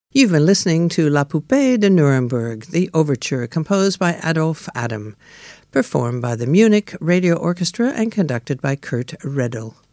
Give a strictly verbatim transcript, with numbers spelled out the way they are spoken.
You've been listening to La Poupée de Nuremberg, the overture composed by Adolf Adam, performed by the Munich Radio Orchestra and conducted by Kurt Redl.